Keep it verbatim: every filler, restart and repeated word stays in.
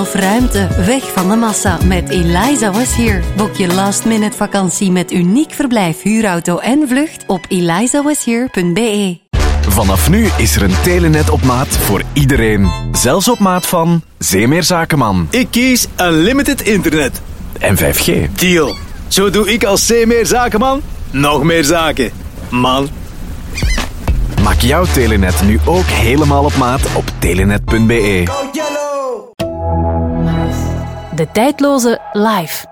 Of ruimte, weg van de massa met Eliza Was Here. Boek je last minute vakantie met uniek verblijf, huurauto en vlucht op eliza was here punt b e. Vanaf nu is er een Telenet op maat voor iedereen. Zelfs op maat van Zeemeer Zakenman. Ik kies Unlimited Internet. En vijf G. Deal. Zo doe ik als Zeemeer Zakenman nog meer zaken. Man. Maak jouw Telenet nu ook helemaal op maat op telenet punt b e. De tijdloze live.